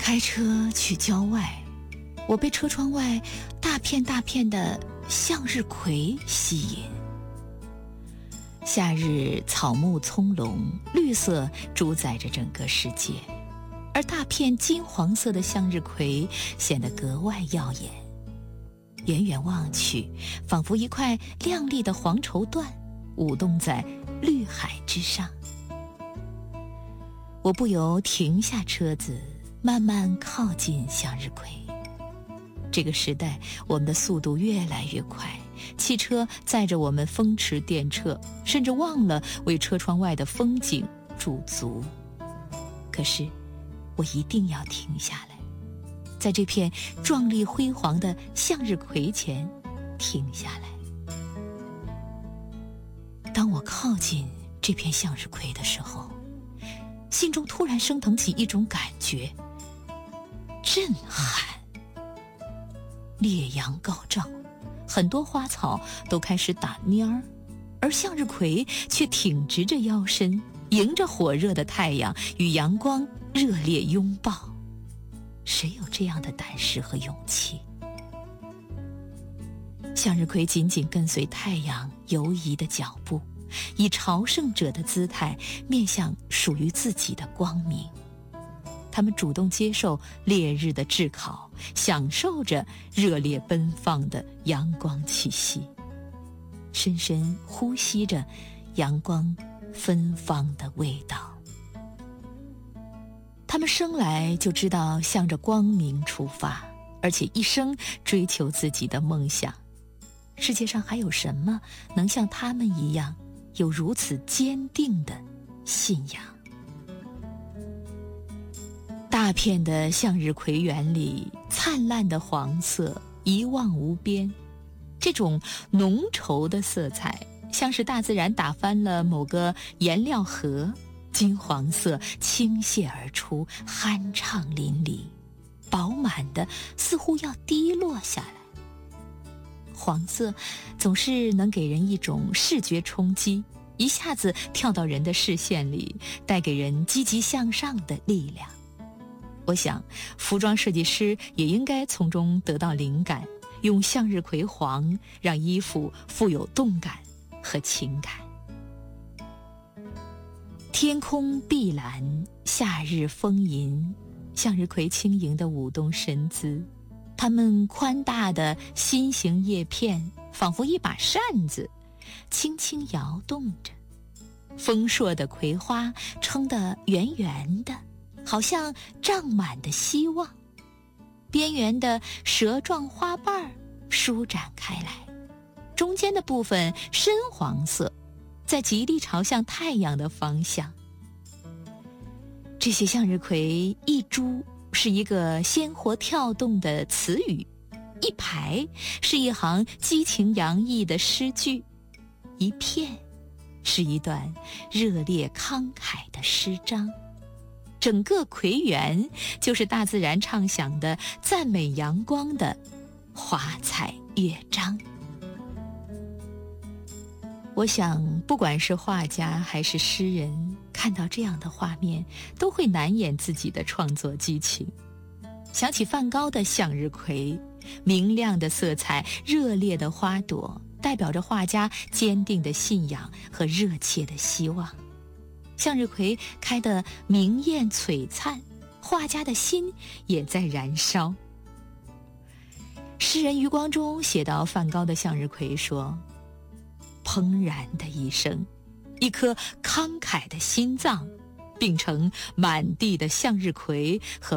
开车去郊外，我被车窗外大片大片的向日葵吸引。夏日草木葱茏，绿色主宰着整个世界，而大片金黄色的向日葵显得格外耀眼。远远望去，仿佛一块亮丽的黄绸缎舞动在绿海之上。我不由停下车子，慢慢靠近向日葵。这个时代，我们的速度越来越快，汽车载着我们风驰电掣，甚至忘了为车窗外的风景驻足。可是，我一定要停下来，在这片壮丽辉煌的向日葵前停下来。当我靠近这片向日葵的时候，心中突然升腾起一种感觉，震撼。烈阳高照，很多花草都开始打蔫儿，而向日葵却挺直着腰身，迎着火热的太阳与阳光热烈拥抱。谁有这样的胆识和勇气？向日葵紧紧跟随太阳游移的脚步，以朝圣者的姿态面向属于自己的光明。他们主动接受烈日的炙烤，享受着热烈奔放的阳光气息，深深呼吸着阳光芬芳的味道。他们生来就知道向着光明出发，而且一生追求自己的梦想。世界上还有什么能像他们一样有如此坚定的信仰？大片的向日葵园里，灿烂的黄色一望无边。这种浓稠的色彩，像是大自然打翻了某个颜料盒，金黄色倾泻而出，酣畅淋漓，饱满的似乎要滴落下来。黄色总是能给人一种视觉冲击，一下子跳到人的视线里，带给人积极向上的力量。我想，服装设计师也应该从中得到灵感，用向日葵黄让衣服富有动感和情感。天空碧蓝，夏日丰吟，向日葵轻盈地舞动身姿，它们宽大的心形叶片仿佛一把扇子，轻轻摇动着。丰硕的葵花撑得圆圆的，好像胀满的希望，边缘的蛇状花瓣舒展开来，中间的部分深黄色，在极力朝向太阳的方向。这些向日葵一株是一个鲜活跳动的词语，一排是一行激情洋溢的诗句，一片是一段热烈慷慨的诗章。整个葵园就是大自然唱响的赞美阳光的华彩乐章。我想，不管是画家还是诗人，看到这样的画面，都会难掩自己的创作激情。想起梵高的向日葵，明亮的色彩，热烈的花朵，代表着画家坚定的信仰和热切的希望。向日葵开得明艳璀璨，画家的心也在燃烧。诗人余光中写到梵高的向日葵说：怦然的一声，一颗慷慨的心脏，并成满地的向日葵和